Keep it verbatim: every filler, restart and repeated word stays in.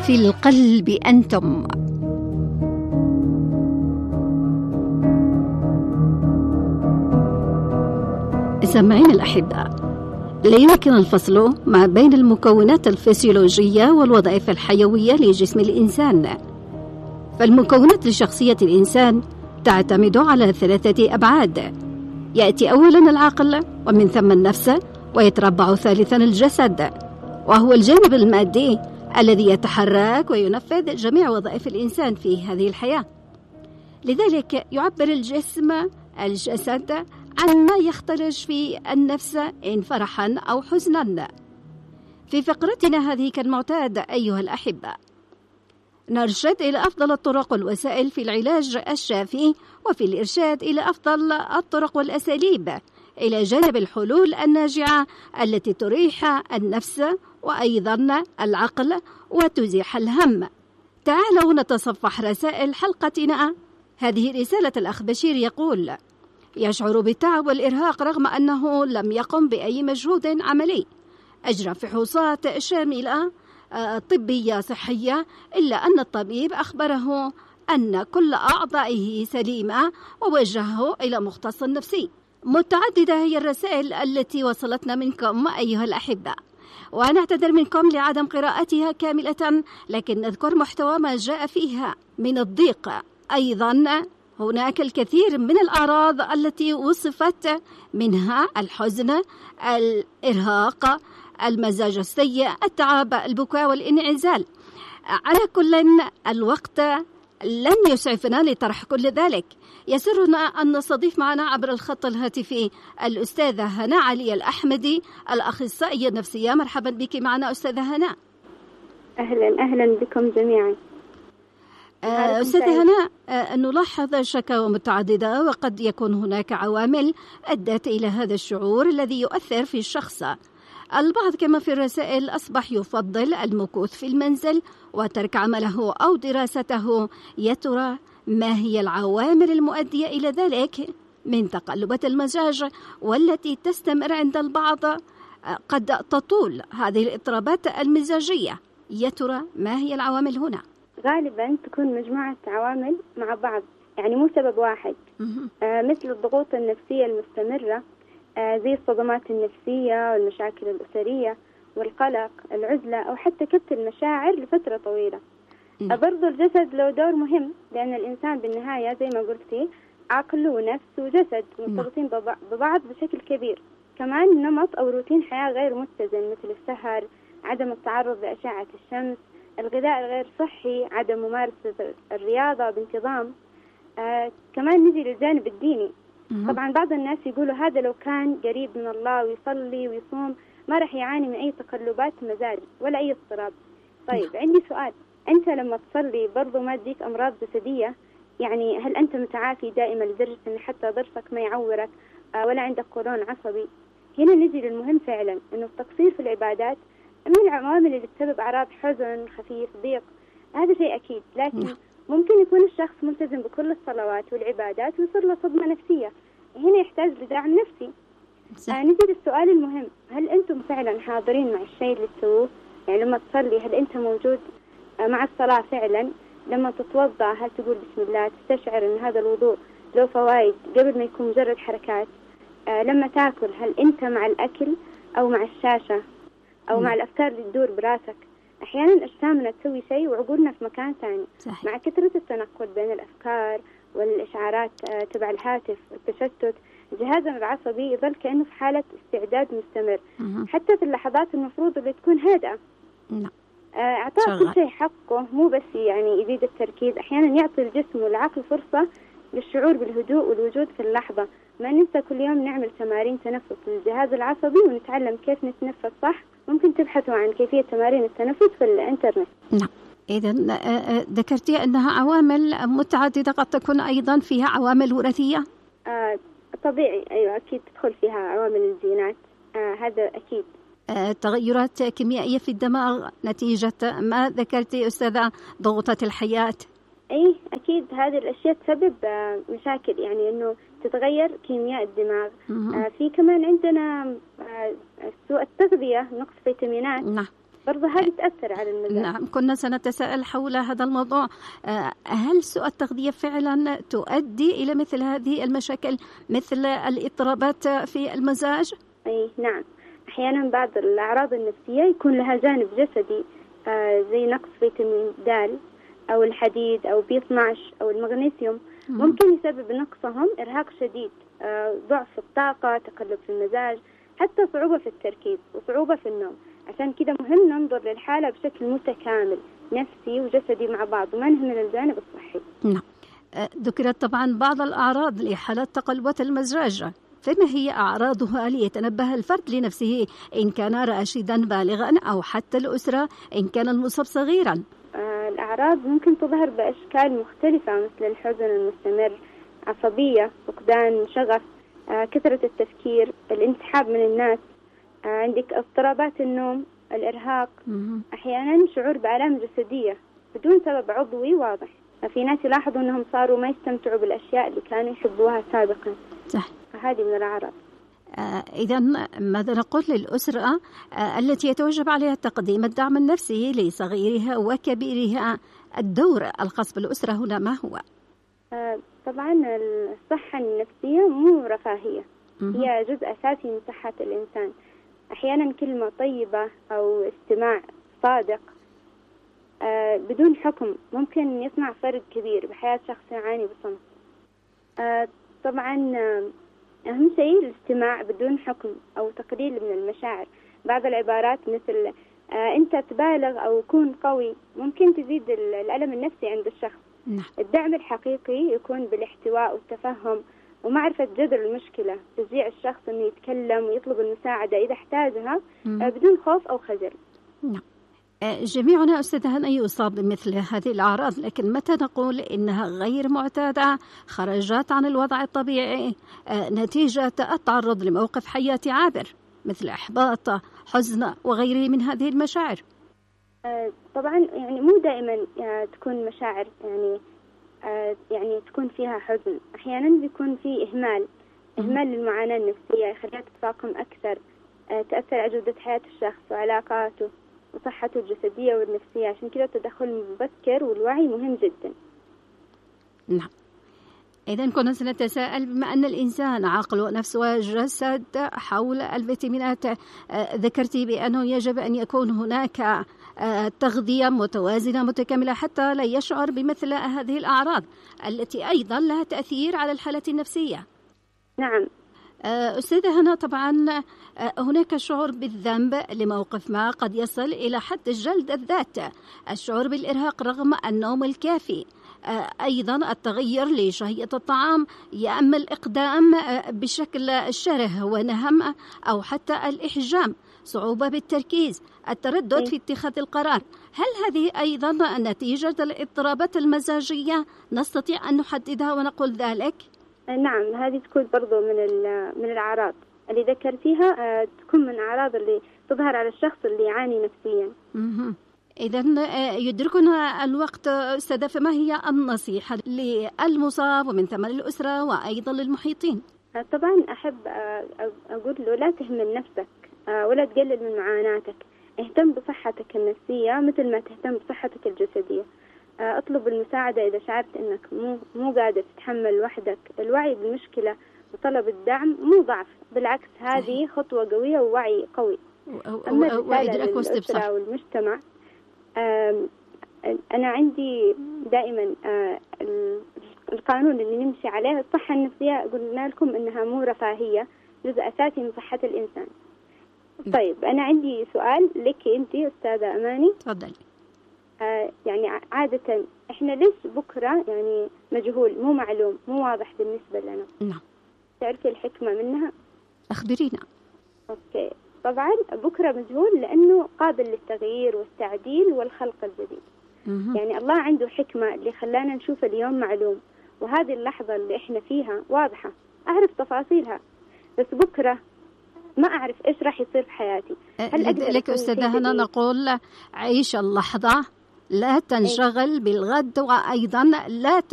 في القلب أنتم. سامعين الأحبة، لا يمكن الفصل ما بين المكونات الفسيولوجية والوظائف الحيوية لجسم الإنسان. فالمكونات لشخصية الإنسان تعتمد على ثلاثة أبعاد: يأتي أولا العقل، ومن ثم النفس، ويتربع ثالثا الجسد، وهو الجانب المادي الذي يتحرك وينفذ جميع وظائف الإنسان في هذه الحياة. لذلك يعبر الجسم الجسد عن ما يخترج في النفس إن فرحا أو حزنا. في فقرتنا هذه كالمعتاد أيها الأحبة، نرشد إلى أفضل الطرق والوسائل في العلاج الشافي، وفي الإرشاد إلى أفضل الطرق والأساليب إلى جانب الحلول الناجعة التي تريح النفس وأيضا العقل وتزيح الهم. تعالوا نتصفح رسائل حلقتنا. هذه رسالة الأخ بشير يقول: يشعر بالتعب والإرهاق رغم أنه لم يقم بأي مجهود عملي. أجرى فحوصات شاملة طبية صحية، إلا أن الطبيب أخبره أن كل أعضائه سليمة ووجهه إلى مختص نفسي. متعددة هي الرسائل التي وصلتنا منكم أيها الأحبة، ونعتذر منكم لعدم قراءتها كاملة، لكن نذكر محتوى ما جاء فيها من الضيق. أيضا هناك الكثير من الأعراض التي وصفت، منها الحزن، الإرهاق، المزاج السيء، التعب، البكاء والانعزال. على كل الوقت لن يسعفنا لطرح كل ذلك. يسرنا أن نستضيف معنا عبر الخط الهاتفي الأستاذة هناء علي الأحمدي، الأخصائية النفسية. مرحبا بك معنا أستاذة هناء. أهلا أهلا بكم جميعا. أستاذة هناء، نلاحظ شكاوى متعددة، وقد يكون هناك عوامل أدت إلى هذا الشعور الذي يؤثر في الشخص. البعض كما في الرسائل أصبح يفضل المكوث في المنزل وترك عمله أو دراسته. يا ترى ما هي العوامل المؤدية إلى ذلك من تقلبات المزاج والتي تستمر عند البعض قد تطول هذه الاضطرابات المزاجية؟ يا ترى ما هي العوامل هنا؟ غالبا تكون مجموعة عوامل مع بعض، يعني مو سبب واحد. آه مثل الضغوط النفسية المستمرة، آه زي الصدمات النفسية والمشاكل الأسرية والقلق، العزلة، أو حتى كبت المشاعر لفترة طويلة. آه برضو الجسد له دور مهم، لأن الإنسان بالنهاية زي ما قلتي عقل ونفس وجسد مرتبطين ببعض بشكل كبير. كمان نمط أو روتين حياة غير متزن، مثل السهر، عدم التعرض لأشعة الشمس، الغذاء الغير صحي، عدم ممارسة الرياضة بانتظام. آه كمان نجي للجانب الديني. طبعا بعض الناس يقولوا هذا لو كان قريب من الله ويصلي ويصوم ما راح يعاني من أي تقلبات مزاج ولا أي اضطراب. طيب عندي سؤال، أنت لما تصلي برضو ما تجيك أمراض جسدية؟ يعني هل أنت متعافي دائما لدرجة أن حتى ضرسك ما يعورك آه ولا عندك قولون عصبي؟ هنا نجي للمهم فعلا، أنه التقصير في العبادات من العوامل اللي تسبب أعراض حزن خفيف، ضيق. هذا شيء أكيد، لكن ممكن يكون الشخص ملتزم بكل الصلوات والعبادات ويصير له صدمة نفسية، هنا يحتاج لدعم نفسي. آه نجي للسؤال المهم، هل أنتم فعلا حاضرين مع الشيء اللي تسووه؟ يعني لما تصلي هل أنت موجود آه مع الصلاة فعلا؟ لما تتوضأ هل تقول بسم الله، تستشعر أن هذا الوضوء له فوائد قبل ما يكون مجرد حركات؟ آه لما تاكل هل أنت مع الأكل أو مع الشاشة أو مع الأفكار اللي تدور براسك؟ أحيانا أجسامنا تسوي شيء وعقولنا في مكان ثاني. صحيح. مع كثرة التنقل بين الأفكار والإشعارات تبع الهاتف والتشتت، جهازنا العصبي يظل كأنه في حالة استعداد مستمر. مه. حتى في اللحظات المفروض اللي تكون هادئة. نعم. أعطاء كل شيء حقه، مو بس يعني يزيد التركيز، أحيانا يعطي الجسم والعقل فرصة للشعور بالهدوء والوجود في اللحظة. ما ننسى كل يوم نعمل تمارين تنفس للجهاز العصبي ونتعلم كيف نتنفس صح. ممكن تبحثوا عن كيفية تمارين التنفس في الإنترنت. نعم. إذن ذكرتي أنها عوامل متعددة، قد تكون أيضا فيها عوامل وراثية؟ آه طبيعي، أيوة أكيد تدخل فيها عوامل الجينات. آه هذا أكيد. آه تغيرات كيميائية في الدماغ نتيجة ما ذكرتي أستاذة، ضغوطات الحياة. أي أكيد هذه الأشياء تسبب آه مشاكل، يعني إنه تتغير كيمياء الدماغ. آه في كمان عندنا آه سوء التغذية، نقص فيتامينات. نعم. برضه هذه تأثر على المزاج. نعم، كنا سنتساءل حول هذا الموضوع. هل سوء التغذية فعلا تؤدي إلى مثل هذه المشاكل مثل الاضطرابات في المزاج؟ أي نعم، أحيانا بعض الأعراض النفسية يكون لها جانب جسدي زي نقص فيتامين د أو الحديد أو بي اثني عشر أو المغنيسيوم، ممكن يسبب نقصهم إرهاق شديد، ضعف في الطاقة، تقلب في المزاج، حتى صعوبة في التركيز وصعوبة في النوم. عشان كده مهم ننظر للحالة بشكل متكامل نفسي وجسدي مع بعض وما نهمل الجانب الصحي. نعم. ذكرت طبعا بعض الأعراض لحالات تقلبات المزاج، فما هي أعراضها ليتنبه الفرد لنفسه إن كان راشدا بالغا أو حتى الأسرة إن كان المصاب صغيرا؟ آه الأعراض ممكن تظهر بأشكال مختلفة مثل الحزن المستمر، عصبية، فقدان شغف، آه كثرة التفكير، الانسحاب من الناس، آه عندك اضطرابات النوم، الإرهاق، أحيانا شعور بآلام جسدية بدون سبب عضوي واضح. في ناس يلاحظوا أنهم صاروا ما يستمتعوا بالأشياء اللي كانوا يحبوها سابقا. صح. فهذه من الأعراض. آه إذا ماذا نقول للأسرة آه التي يتوجب عليها تقديم الدعم النفسي لصغيرها وكبيرها؟ الدور الخاص بالأسرة هنا ما هو؟ آه طبعا الصحة النفسية مو رفاهية، هي جزء أساسي من صحة الإنسان. أحيانا كلمة طيبة أو استماع صادق آه بدون حكم ممكن يصنع فرق كبير بحياة شخص يعاني بصمت. آه طبعا آه أهم شيء الاستماع بدون حكم أو تقليل من المشاعر. بعض العبارات مثل آه أنت تبالغ أو كون قوي ممكن تزيد الألم النفسي عند الشخص. نعم. الدعم الحقيقي يكون بالاحتواء والتفهم ومعرفة جذر المشكلة، تشجيع الشخص أنه يتكلم ويطلب المساعدة إذا احتاجها آه بدون خوف أو خجل. نعم. جميعنا أستاذ هنا يصاب بمثل هذه الأعراض، لكن متى نقول إنها غير معتادة، خرجت عن الوضع الطبيعي نتيجة التعرض لموقف حياتي عابر مثل إحباط، حزن وغيره من هذه المشاعر؟ طبعا يعني مو دائما تكون مشاعر يعني يعني تكون فيها حزن، أحيانا بيكون في إهمال إهمال للمعاناة النفسية يخليها تتفاقم أكثر، تأثر على جودة حياة الشخص وعلاقاته وصحته الجسدية والنفسية. عشان كده التدخل المبكر والوعي مهم جدا. نعم. إذن كنا سنتساءل، بما أن الإنسان عقل ونفس وجسد، حول الفيتامينات ذكرتي بأنه يجب أن يكون هناك تغذية متوازنة متكاملة حتى لا يشعر بمثل هذه الأعراض التي أيضا لها تأثير على الحالة النفسية. نعم. أستاذة هنا، طبعا هناك شعور بالذنب لموقف ما قد يصل إلى حد الجلد الذات، الشعور بالإرهاق رغم النوم الكافي، أيضا التغير لشهية الطعام، يا أما الإقدام بشكل شره ونهم أو حتى الإحجام، صعوبة بالتركيز، التردد في اتخاذ القرار. هل هذه أيضا نتيجة الاضطرابات المزاجية نستطيع أن نحددها ونقول ذلك؟ نعم، هذه تكون برضو من من الأعراض اللي ذكرتيها، تكون من الأعراض اللي تظهر على الشخص اللي يعاني نفسيا. إذن يدركنا الوقت أستاذة، فما هي النصيحة للمصاب ومن ثم للأسرة وأيضا للمحيطين؟ طبعا أحب أقول له لا تهمل نفسك ولا تقلل من معاناتك، اهتم بصحتك النفسية مثل ما تهتم بصحتك الجسدية. اطلب المساعدة إذا شعرت أنك مو مو قادر تتحمل وحدك. الوعي بالمشكلة وطلب الدعم مو ضعف، بالعكس هذه خطوة قوية ووعي قوي. أما وإدراك واستبصار والمجتمع، أنا عندي دائما القانون اللي نمشي عليه. الصحة النفسية قلنا لكم أنها مو رفاهية، جزء أساسي من صحة الإنسان. طيب أنا عندي سؤال لك أنت أستاذة أماني. تفضلي. آه يعني عادة إحنا ليش بكرة يعني مجهول، مو معلوم، مو واضح بالنسبة لنا؟ نعم. تعرفي الحكمة منها؟ أخبرينا. أوكي. طبعا بكرة مجهول لأنه قابل للتغيير والتعديل والخلق الجديد. مه. يعني الله عنده حكمة اللي خلانا نشوف اليوم معلوم، وهذه اللحظة اللي إحنا فيها واضحة، أعرف تفاصيلها، بس بكرة ما أعرف إيش راح يصير في حياتي. لك أستاذة هنا نقول عيش اللحظة، لا تنشغل بالغد، وأيضا لا